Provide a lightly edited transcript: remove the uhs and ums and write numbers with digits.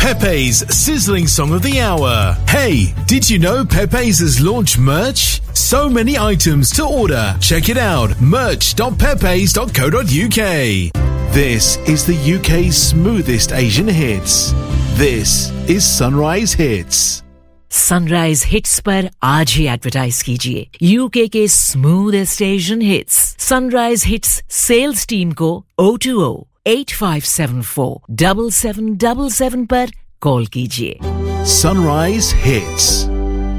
Pepe's sizzling song of the hour. Hey, did you know Pepe's has launched merch? So many items to order. Check it out, merch.pepes.co.uk. This is the UK's smoothest Asian hits. This is Sunrise Hits. Sunrise hits पर आज ही advertise कीजिए UK के smoothest Asian hits sunrise hits sales team को 020-8574-7777 पर call कीजिए Sunrise Hits.